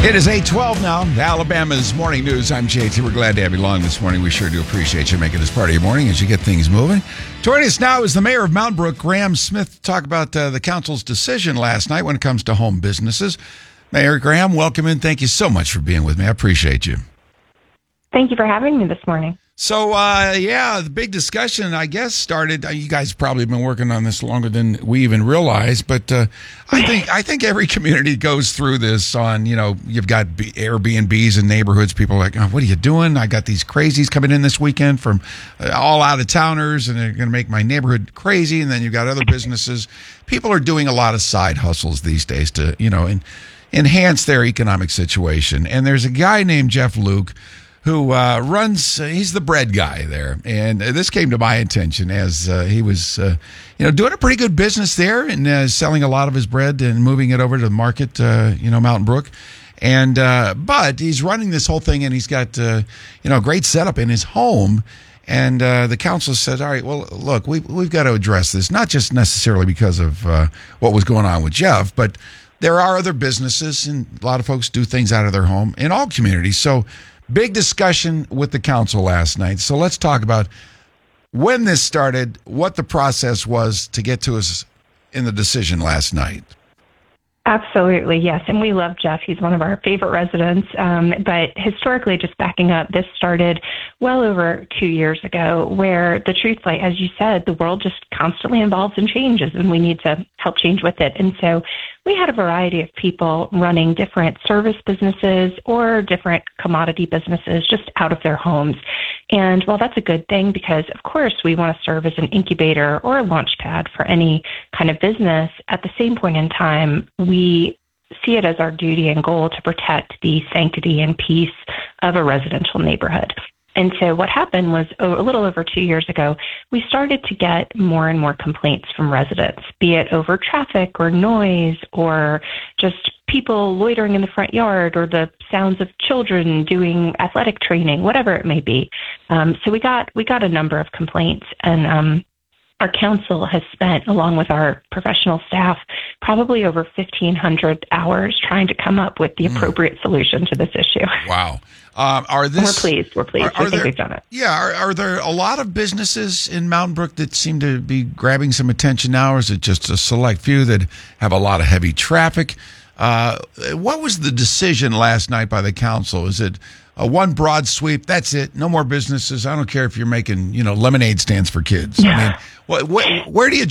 It is 8:12 now. Alabama's Morning News. I'm JT. We're glad to have you along this morning. We sure do appreciate you making this part of your morning as you get things moving. Joining us now is the mayor of Mountain Brook, Graham Smith, to talk about the council's decision last night when it comes to home businesses. Mayor Graham, welcome in. Thank you so much for being with me. I appreciate you. Thank you for having me this morning. So, the big discussion, I guess, started. You guys probably have been working on this longer than we even realize, but I think every community goes through this. You've got Airbnbs in neighborhoods. People are like, oh, what are you doing? I got these crazies coming in this weekend from all out of towners, and they're going to make my neighborhood crazy. And then you've got other businesses. People are doing a lot of side hustles these days to, enhance their economic situation. And there's a guy named Jeff Luke who he's the bread guy there. And this came to my attention as he was, doing a pretty good business there and selling a lot of his bread and moving it over to the market, Mountain Brook. And but he's running this whole thing, and he's got, a great setup in his home. And the council said, all right, well, look, we've got to address this, not just necessarily because of what was going on with Jeff, but there are other businesses, and a lot of folks do things out of their home in all communities. So big discussion with the council last night. So let's talk about when this started, what the process was to get to us in the decision last night. Absolutely, yes. And we love Jeff. He's one of our favorite residents. But historically, just backing up, this started well over 2 years ago, where the truth, like as you said, the world just constantly evolves and changes, and we need to help change with it. And so we had a variety of people running different service businesses or different commodity businesses just out of their homes. And while that's a good thing, because of course we want to serve as an incubator or a launch pad for any kind of business, at the same point in time, we see it as our duty and goal to protect the sanctity and peace of a residential neighborhood. And so what happened was a little over 2 years ago, we started to get more and more complaints from residents, be it over traffic or noise or just people loitering in the front yard or the sounds of children doing athletic training, whatever it may be. So we got a number of complaints, and our council has spent, along with our professional staff, probably over 1,500 hours trying to come up with the appropriate solution to this issue. Wow. We're pleased. We think we've done it. Yeah. Are there a lot of businesses in Mountain Brook that seem to be grabbing some attention now, or is it just a select few that have a lot of heavy traffic? What was the decision last night by the council? Is it a one broad sweep? That's it. No more businesses. I don't care if you're making, lemonade stands for kids. Yeah. I mean, where do you